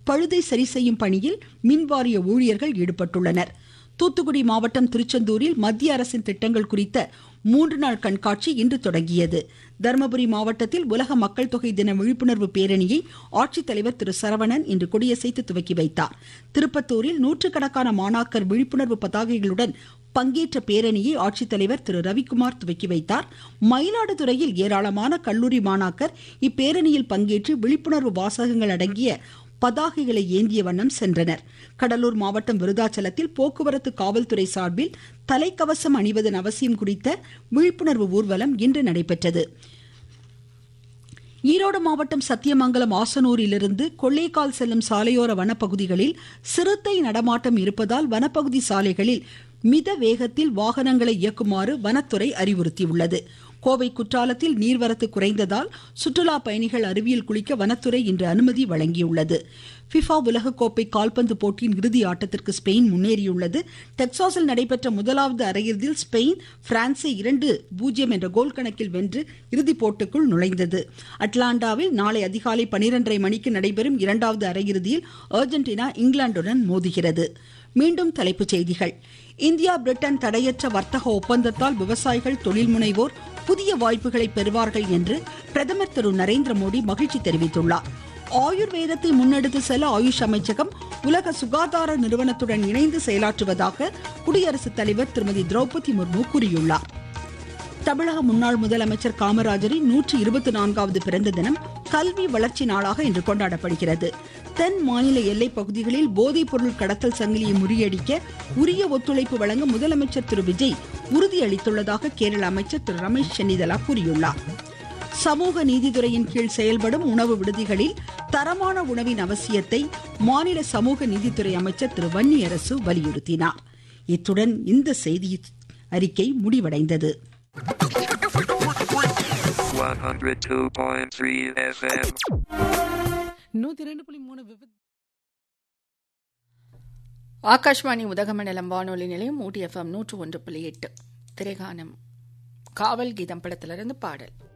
பழுதை சரி செய்யும் பணியில் மின்வாரிய ஊழியர்கள் ஈடுபட்டுள்ளனர். தூத்துக்குடி மாவட்டம் திருச்செந்தூரில் மத்திய அரசின் திட்டங்கள் குறித்த 3 நாள் கண்காட்சி இன்று தொடங்கியது. தருமபுரி மாவட்டத்தில் உலக மக்கள் தொகை தின விழிப்புணர்வு பேரணியை ஆட்சித்தலைவர் திரு சரவணன் இன்று கொடியசைத்து துவக்கி வைத்தார். திருப்பத்தூரில் நூற்றுக்கணக்கான மாணாக்கர் விழிப்புணர்வு பதாகைகளுடன் பங்கேற்ற பேரணியை ஆட்சித்தலைவர் திரு ரவிக்குமார் துவக்கி வைத்தார். மயிலாடுதுறையில் ஏராளமான கல்லூரி மாணாக்கர் இப்பேரணியில் பங்கேற்று விழிப்புணர்வு வாசகங்கள் அடங்கிய பதாகைகளை ஏந்திய வண்ணம் சென்றனர். கடலூர் மாவட்டம் விருதாச்சலத்தில் போக்குவரத்து காவல்துறை சார்பில் தலைக்கவசம் அணிவதன் அவசியம் குறித்த விழிப்புணர்வு ஊர்வலம் இன்று நடைபெற்றது. ஈரோடு மாவட்டம் சத்தியமங்கலம் ஆசனூரிலிருந்து கொள்ளைக்கால் செல்லும் சாலையோர வனப்பகுதிகளில் சிறுத்தை நடமாட்டம் இருப்பதால் வனப்பகுதி சாலைகளில் மித வேகத்தில் வாகனங்களை இயக்குமாறு வனத்துறை அறிவுறுத்தியுள்ளது. கோவை குற்றாலத்தில் நீர்வரத்து குறைந்ததால் சுற்றுலா பயணிகள் அருவியில் குளிக்க வனத்துறை இன்று அனுமதி வழங்கியுள்ளது. ஃபிஃபா உலகக்கோப்பை கால்பந்து போட்டியின் இறுதி ஆட்டத்திற்கு ஸ்பெயின் முன்னேறியுள்ளது. டெக்சாஸில் நடைபெற்ற முதலாவது அரையிறுதியில் ஸ்பெயின் பிரான்ஸை 2-0 என்ற கோல் கணக்கில் வென்று இறுதிப் போட்டிக்குள் நுழைந்தது. அட்லாண்டாவில் நாளை அதிகாலை 12:30 மணிக்கு நடைபெறும் இரண்டாவது அரையிறுதியில் அர்ஜென்டினா இங்கிலாந்துடன் மோதுகிறது. மீண்டும் தலைப்புச் செய்திகள். இந்தியா பிரிட்டன் தடையற்ற வர்த்தக ஒப்பந்தத்தால் விவசாயிகள், தொழில் முனைவோர் புதிய வாய்ப்புகளை பெறுவார்கள் என்று பிரதமர் திரு நரேந்திர மோடி மகிழ்ச்சி தெரிவித்துள்ளார். ஆயுர்வேதத்தை முன்னெடுத்து செல்ல ஆயுஷ் அமைச்சகம் உலக சுகாதார நிறுவனத்துடன் இணைந்து செயலாற்றுவதாக குடியரசுத் தலைவர் திருமதி திரௌபதி முர்மு கூறியுள்ளார். தமிழக முன்னாள் முதலமைச்சர் காமராஜரின் 124வது பிறந்த தினம் கல்வி வளர்ச்சி நாளாக இன்று கொண்டாடப்படுகிறது. தென் மாநில எல்லைப் பகுதிகளில் போதைப் பொருள் கடத்தல் சங்கிலியை முறியடிக்க உரிய ஒத்துழைப்பு வழங்க முதலமைச்சர் திரு விஜய் உறுதியளித்துள்ளதாக கேரள அமைச்சர் திரு ரமேஷ் சென்னிதலா கூறியுள்ளார். சமூக நீதித்துறையின் கீழ் செயல்படும் உணவு விடுதிகளில் தரமான உணவின் அவசியத்தை மாநில சமூக நீதித்துறை அமைச்சர் திரு வன்னியரசு வலியுறுத்தினார். இத்துடன் இந்த செய்தி அறிக்கை முடிவடைந்தது. 102.3 FM. 102.3 ஆகாஷ்வாணி உதகமண்டலம் வானொலி நிலையம் ஊட்டி FM 101.8. திரைகானம் காவல் கீதம் படத்திலிருந்து பாடல்.